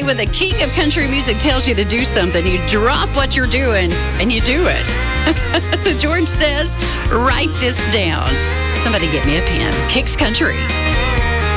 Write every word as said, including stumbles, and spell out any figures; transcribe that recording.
when the king of country music tells you to do something, you drop what you're doing and you do it. So George says, write this down. Somebody get me a pen. Kicks Country.